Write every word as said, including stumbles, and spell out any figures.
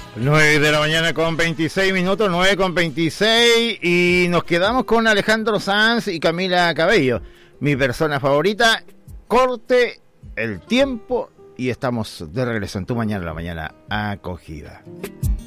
nueve de la mañana con veintiséis minutos, nueve con veintiséis, y nos quedamos con Alejandro Sanz y Camila Cabello, mi persona favorita. Corte el tiempo y estamos de regreso en Tu Mañana, la Mañana Acogida.